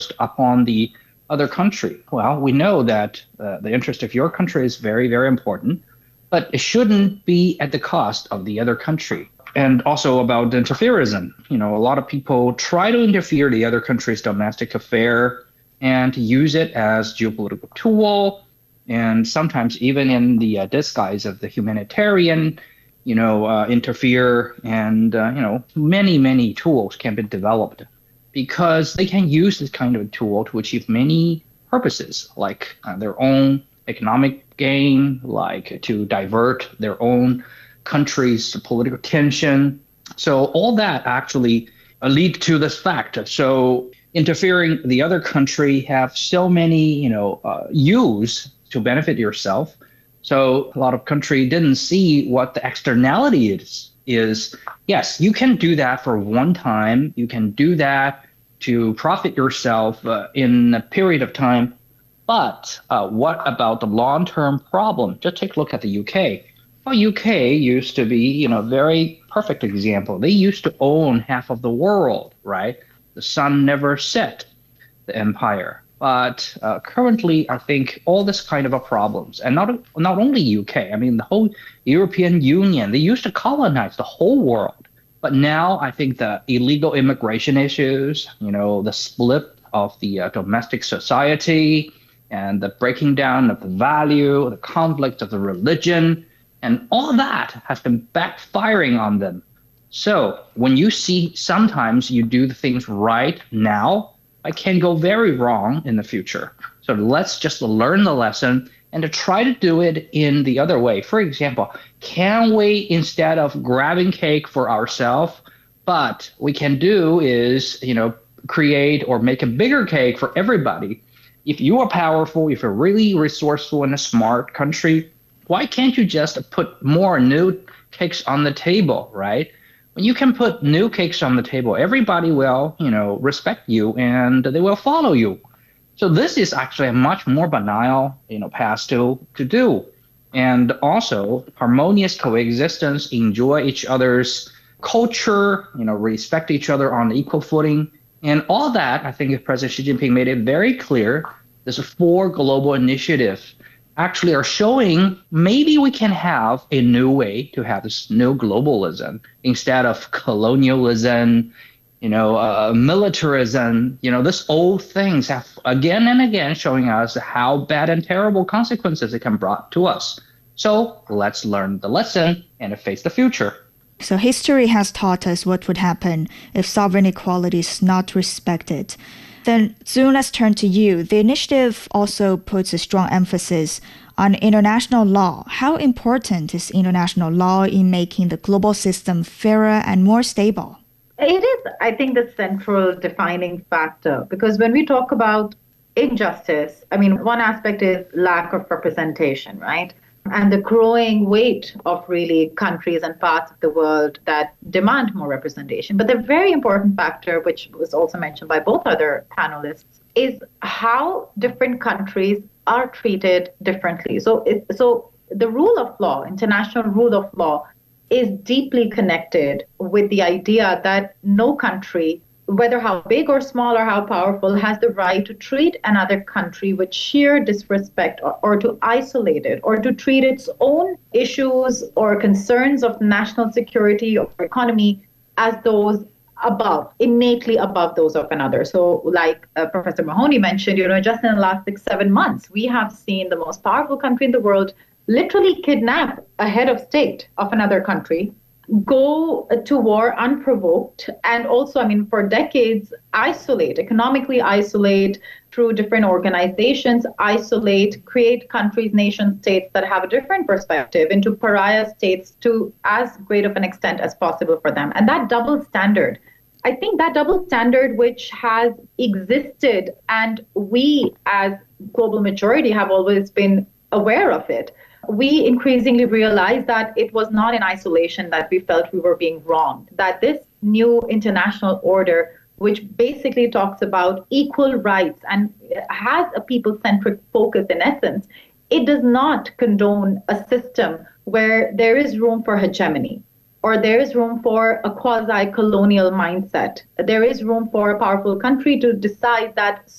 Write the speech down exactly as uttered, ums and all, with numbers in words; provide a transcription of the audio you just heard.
upon the other country. Well, we know that uh, the interest of your country is very, very important, but it shouldn't be at the cost of the other country. And also about interferism. You know, a lot of people try to interfere the other country's domestic affair and use it as geopolitical tool, and sometimes even in the uh, disguise of the humanitarian, you know, uh, interfere. And, uh, you know, many, many tools can be developed because they can use this kind of tool to achieve many purposes, like uh, their own economic gain, like to divert their own country's political tension. So all that actually uh, lead to this fact. So interfering the other country have so many, you know, uh, use to benefit yourself. So a lot of country didn't see what the externality is. Is yes, you can do that for one time. You can do that to profit yourself uh, in a period of time. But uh, what about the long-term problem? Just take a look at the U K. Well, U K used to be, you know, a very perfect example. They used to own half of the world, right? The sun never set, the empire. But uh, currently, I think all this kind of a problems, and not not only U K, I mean, the whole European Union, they used to colonize the whole world. But now I think the illegal immigration issues, you know, the split of the uh, domestic society and the breaking down of the value, the conflict of the religion, and all that has been backfiring on them. So when you see sometimes you do the things right now, it can go very wrong in the future. So let's just learn the lesson and to try to do it in the other way. For example, can we, instead of grabbing cake for ourselves, but we can do is, you know, create or make a bigger cake for everybody. If you are powerful, if you're really resourceful in a smart country, why can't you just put more new cakes on the table, right? When you can put new cakes on the table, everybody will, you know, respect you and they will follow you. So this is actually a much more banal, you know, path to, to do. And also harmonious coexistence, enjoy each other's culture, you know, respect each other on equal footing. And all that, I think President Xi Jinping made it very clear. There's four global initiatives actually are showing maybe we can have a new way to have this new globalism instead of colonialism, you know, uh, militarism. You know, this old things have again and again showing us how bad and terrible consequences it can brought to us. So let's learn the lesson and face the future. So history has taught us what would happen if sovereign equality is not respected. Then, Zhu, let's turn to you. The initiative also puts a strong emphasis on international law. How important is international law in making the global system fairer and more stable? It is, I think, the central defining factor, because when we talk about injustice, I mean, one aspect is lack of representation, right? And the growing weight of really countries and parts of the world that demand more representation. But the very important factor, which was also mentioned by both other panelists, is how different countries are treated differently. So, it, so the rule of law, international rule of law, is deeply connected with the idea that no country, whether how big or small or how powerful, has the right to treat another country with sheer disrespect or, or to isolate it or to treat its own issues or concerns of national security or economy as those above, innately above those of another. So like uh, Professor Mahoney mentioned, you know, just in the last six, seven months, we have seen the most powerful country in the world literally kidnap a head of state of another country, go to war unprovoked, and also, I mean, for decades, isolate, economically isolate through different organizations, isolate, create countries, nation states that have a different perspective into pariah states to as great of an extent as possible for them. And that double standard, I think that double standard which has existed, and we as global majority have always been aware of it, we increasingly realized that it was not in isolation that we felt we were being wronged, that this new international order, which basically talks about equal rights and has a people-centric focus in essence, it does not condone a system where there is room for hegemony, or there is room for a quasi-colonial mindset. There is room for a powerful country to decide that